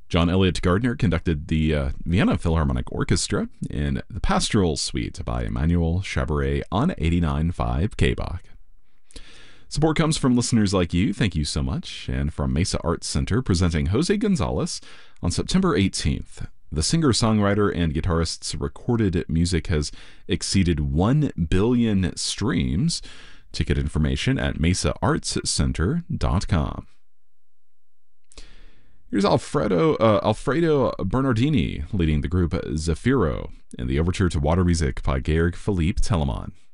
John Elliott Gardner conducted the Vienna Philharmonic Orchestra in the Pastoral Suite by Emmanuel Chabaret on 89.5 KBach. Support comes from listeners like you, thank you so much, and from Mesa Arts Center presenting Jose Gonzalez on September 18th. The singer-songwriter and guitarist's recorded music has exceeded 1 billion streams. Ticket information at mesaartscenter.com. Here's Alfredo Bernardini leading the group Zafiro in the overture to Water Music by Georg Philipp Telemann.